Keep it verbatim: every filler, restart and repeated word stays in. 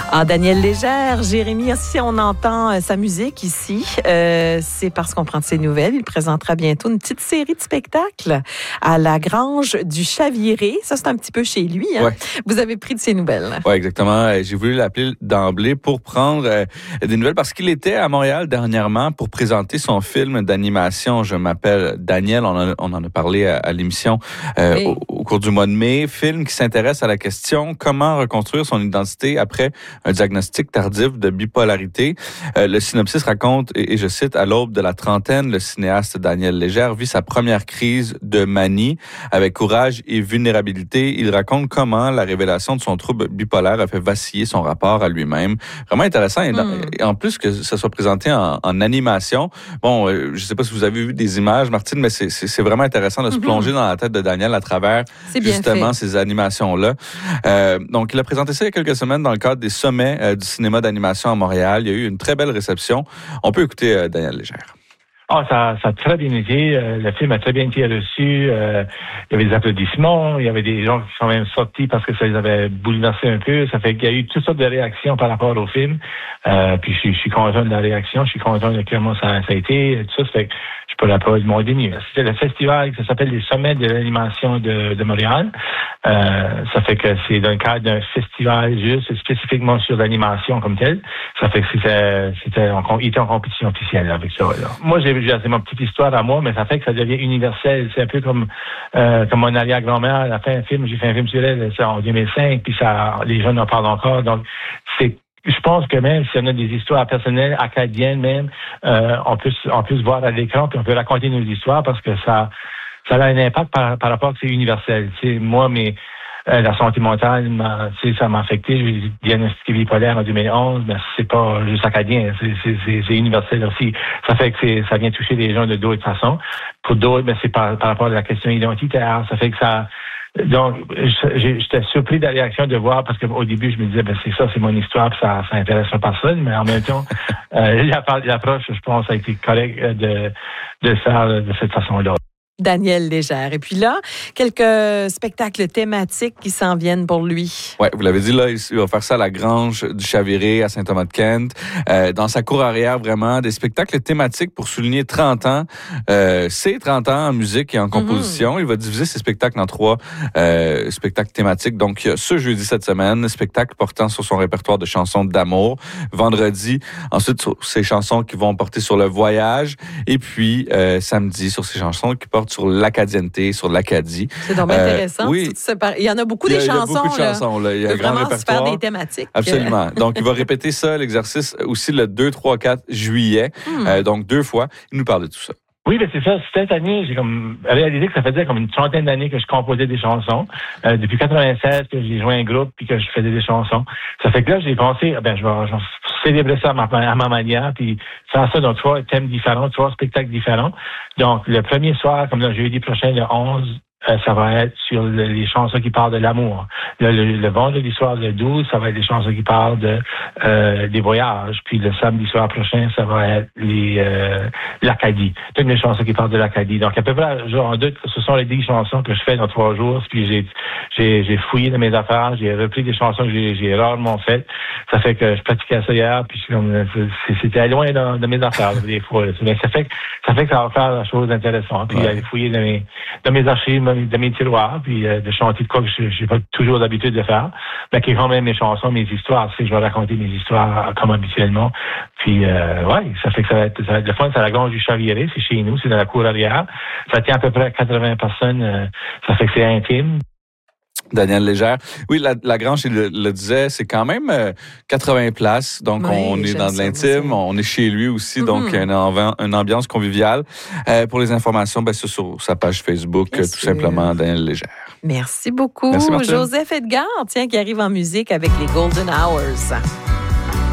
Ah, Daniel Légère, Jérémy, si on entend euh, sa musique ici, euh, c'est parce qu'on prend de ses nouvelles. Il présentera bientôt une petite série de spectacles à la Grange du Chaviré. Ça, c'est un petit peu chez lui. Hein? Ouais. Vous avez pris de ses nouvelles. Oui, exactement. J'ai voulu l'appeler d'emblée pour prendre euh, des nouvelles parce qu'il était à Montréal dernièrement pour présenter son film d'animation. Je m'appelle Daniel. On, a, on en a parlé à, à l'émission euh, oui. au, au cours du mois de mai. Film qui s'intéresse à la question comment reconstruire son identité après un diagnostic tardif de bipolarité. Euh, le synopsis raconte, et, et je cite, à l'aube de la trentaine, le cinéaste Daniel Légère vit sa première crise de manie avec courage et vulnérabilité. Il raconte comment la révélation de son trouble bipolaire a fait vaciller son rapport à lui-même. Vraiment intéressant. Et, mm. et en plus que ça soit présenté en, en animation. Bon, euh, je ne sais pas si vous avez vu des images, Martine, mais c'est, c'est, c'est vraiment intéressant de se mm-hmm. plonger dans la tête de Daniel à travers justement fait. ces animations-là. Euh, donc, il a présenté ça il y a quelques semaines dans le cadre des sommets euh, du cinéma d'animation à Montréal. Il y a eu une très belle réception. On peut écouter euh, Daniel Légère. Ah, oh, ça, ça a très bien été. Euh, le film a très bien été reçu. Euh, il y avait des applaudissements. Il y avait des gens qui sont même sortis parce que ça les avait bouleversés un peu. Ça fait qu'il y a eu toutes sortes de réactions par rapport au film. Euh, puis je suis, je suis content de la réaction. Je suis content de comment ça, ça a été. Tout ça, ça fait que je peux la pas demander mieux. C'était le festival, ça s'appelle les Sommets de l'animation de, de Montréal. Euh, ça fait que c'est dans le cadre d'un festival juste spécifiquement sur l'animation comme tel. Ça fait que c'était, c'était en, il était en compétition officielle avec ça. Là. Moi, j'ai, j'ai c'est ma petite histoire à moi, mais ça fait que ça devient universel. C'est un peu comme euh, comme mon arrière-grand-mère. Elle a fait un film, j'ai fait un film sur elle en deux mille cinq, puis ça, les jeunes en parlent encore. Donc, c'est je pense que même si on a des histoires personnelles, acadiennes même, euh, on peut on peut se voir à l'écran puis on peut raconter nos histoires parce que ça ça a un impact par, par rapport à que c'est universel. Tu sais, moi, mais euh, la santé mentale, tu sais, ça m'a affecté. J'ai été diagnostiqué bipolaire en deux mille onze, mais c'est pas juste acadien, c'est, c'est, c'est, c'est universel aussi. Ça fait que c'est, ça vient toucher les gens de d'autres façons. Pour d'autres, ben, c'est par, par rapport à la question identitaire. Ça fait que ça. Donc, j'étais surpris de la réaction de voir, parce qu'au début, je me disais, ben c'est ça, c'est mon histoire, puis ça, ça intéresse personne, mais en même temps, euh, l'approche, je pense, a été correcte de, de faire de cette façon-là. Daniel Légère. Et puis là, quelques spectacles thématiques qui s'en viennent pour lui. Oui, vous l'avez dit, là, il va faire ça à la Grange du Chaviré, à Saint-Thomas-de-Kent. Euh, dans sa cour arrière, vraiment, des spectacles thématiques pour souligner trente ans. Euh, c'est trente ans en musique et en composition. Mm-hmm. Il va diviser ses spectacles en trois euh, spectacles thématiques. Donc, ce jeudi cette semaine, spectacle portant sur son répertoire de chansons d'amour. Vendredi, ensuite, sur ses chansons qui vont porter sur le voyage. Et puis, euh, samedi, sur ses chansons qui portent sur l'acadienneté, sur l'Acadie. C'est donc euh, intéressant. Oui. Il y en a beaucoup des chansons. Il y a beaucoup de chansons. Là. Il y a un grand répertoire. Se faire des thématiques. Absolument. Donc, il va répéter ça, l'exercice, aussi le deux, trois, quatre juillet. Hmm. Euh, donc, deux fois. Il nous parle de tout ça. Oui, mais c'est ça. Cette année, j'ai comme réalisé que ça faisait comme une trentaine d'années que je composais des chansons. Euh, depuis quatre-vingt-seize, que j'ai joint un groupe puis que je faisais des chansons. Ça fait que là, j'ai pensé, ben, je vais, je vais célébrer ça à ma, à ma manière puis faire ça dans trois thèmes différents, trois spectacles différents. Donc, le premier soir, comme le jeudi prochain, le onze, euh, ça va être sur le, les chansons qui parlent de l'amour. Le, le, le vendredi soir, le douze, ça va être des chansons qui parlent de euh, des voyages. Puis le samedi soir prochain, ça va être les euh, l'Acadie. Toutes les chansons qui parlent de l'Acadie. Donc, à peu près, genre, en doute, ce sont les dix chansons que je fais dans trois jours. Puis j'ai j'ai, j'ai fouillé dans mes affaires, j'ai repris des chansons que j'ai, j'ai rarement faites. Ça fait que je pratiquais ça hier, puis comme, c'était loin dans, de mes affaires, des fois. Mais ça fait que ça fait que ça va faire la chose intéressante. Puis ouais. Aller fouiller dans mes, dans mes archives, de mes tiroirs, puis euh, de chanter de quoi que je n'ai pas toujours l'habitude de faire, mais qui est quand même mes chansons, mes histoires. Tu sais, je vais raconter mes histoires comme habituellement. Puis, euh, ouais, ça fait que ça va être, ça va être le fun. C'est à la Grange du Chaviré, c'est chez nous, c'est dans la cour arrière. Ça tient à peu près quatre-vingts personnes. Euh, ça fait que c'est intime. Daniel Légère. Oui, la, la Grange, il le, le disait, c'est quand même euh, quatre-vingts places. Donc, oui, on est dans de l'intime. Ça, on est chez lui aussi. Mm-hmm. Donc, une, une ambiance conviviale. Euh, pour les informations, ben, c'est sur sa page Facebook, Bien tout sûr. simplement, Daniel Légère. Merci beaucoup. Merci, Joseph Edgar, tiens, qui arrive en musique avec les Golden Hours.